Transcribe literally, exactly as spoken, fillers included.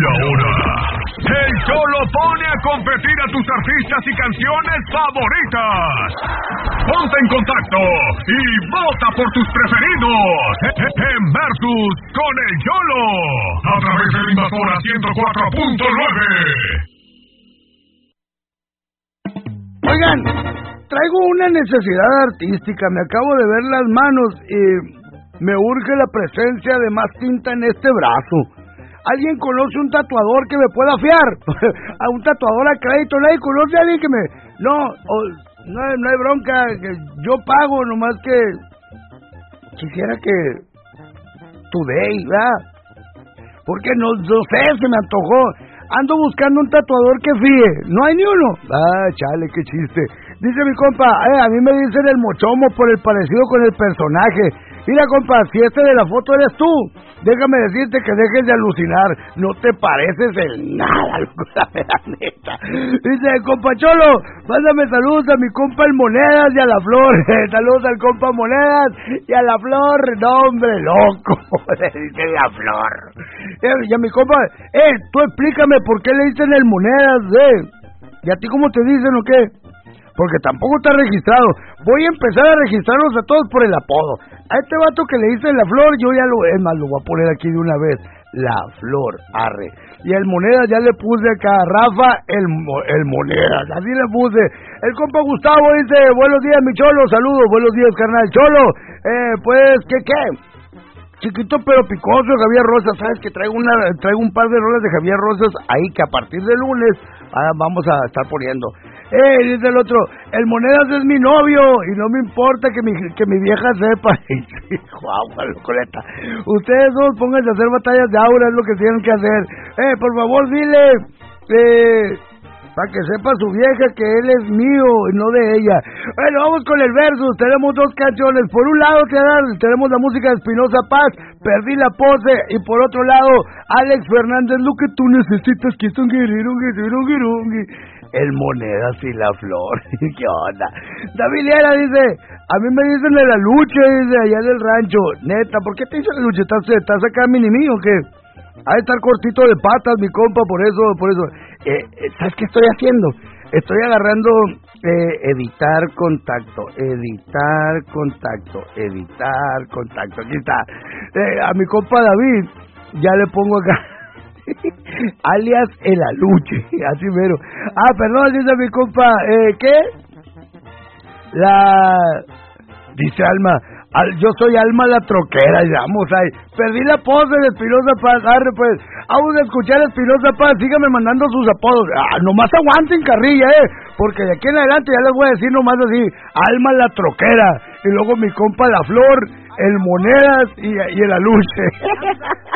ahora, el Cholo pone a competir a tus artistas y canciones favoritas. Ponte en contacto y vota por tus preferidos en Versus con el Cholo a través de Invasora ciento cuatro punto nueve. Oigan, traigo una necesidad artística. Me acabo de ver las manos y me urge la presencia de más tinta en este brazo. ¿Alguien conoce un tatuador que me pueda fiar? A un tatuador a crédito. ¿Nadie conoce a alguien que me...? No, oh, no, no hay bronca, que yo pago, nomás que... Quisiera que... Today, ¿verdad? Porque no, no sé, se me antojó. Ando buscando un tatuador que fíe. ¿No hay ni uno? Ah, chale, qué chiste. Dice mi compa, eh, a mí me dicen el mochomo por el parecido con el personaje. Mira, compa, si este de la foto eres tú, déjame decirte que dejes de alucinar. No te pareces en nada, loco, la neta. Dice, compa Cholo, mándame saludos a mi compa el Monedas y a la Flor. Saludos al compa Monedas y a la Flor. No, hombre, loco, le dice la Flor. Eh, y a mi compa, eh, tú explícame por qué le dicen el Monedas, eh. ¿Y a ti cómo te dicen o qué? Porque tampoco está registrado. Voy a empezar a registrarlos a todos por el apodo. A este vato que le dicen la Flor, yo ya lo... Es más, lo voy a poner aquí de una vez. La Flor, arre. Y el Monedas ya le puse acá. Rafa, el, el Monedas. Así le puse. El compa Gustavo dice, buenos días, mi Cholo. Saludos, buenos días, carnal. Cholo, eh, pues, ¿qué, qué? Chiquito pero picoso, Javier Rosas. ¿Sabes que traigo una traigo un par de rolas de Javier Rosas ahí que a partir de lunes ah, vamos a estar poniendo? Eh, dice el otro, el Monedas es mi novio y no me importa que mi que mi vieja sepa. Guau, locoleta. Ustedes dos pónganse a hacer batallas de aura, es lo que tienen que hacer. Eh, por favor, dile, eh, para que sepa su vieja que él es mío y no de ella. Bueno, vamos con el versus. Tenemos dos canciones. Por un lado tenemos la música de Espinosa Paz, Perdí la Pose, y por otro lado Alex Fernández, Lo que tú necesitas, que es un guirurungui, guirurungui. El Monedas y la Flor. ¿Qué onda? David Liera dice, a mí me dicen de la lucha, dice, allá del rancho. Neta, ¿por qué te dicen la lucha? ¿Estás, estás acá mini mío o qué? Ha de estar cortito de patas, mi compa, por eso, por eso. Eh, ¿Sabes qué estoy haciendo? Estoy agarrando eh, editar contacto, editar contacto, editar contacto. Aquí está. Eh, a mi compa David, ya le pongo acá. alias el aluche, así mero. Ah, perdón, dice mi compa, eh, ¿qué? La... Dice Alma, al, yo soy Alma la troquera, y vamos ahí. Perdí la pose de Espinosa Paz, arre pues. Vamos a escuchar a Espinosa Paz, síganme mandando sus apodos. Ah, nomás aguanten carrilla, eh, porque de aquí en adelante ya les voy a decir nomás así, Alma la troquera, y luego mi compa la Flor, el Monedas y, y el aluche.